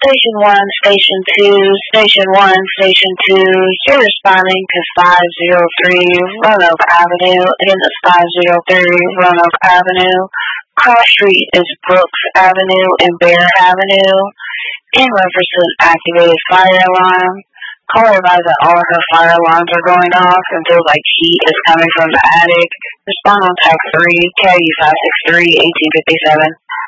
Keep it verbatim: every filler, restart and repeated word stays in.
Station one, Station two, Station one, Station two, you're responding to five oh three Roanoke Avenue. Again, that's five oh three Roanoke Avenue. Cross street is Brooks Avenue and Bear Avenue. In reference to an activated fire alarm, caller advised that all of her fire alarms are going off and feels like heat is coming from the attic. Respond on text three, K U five six three, eighteen fifty-seven.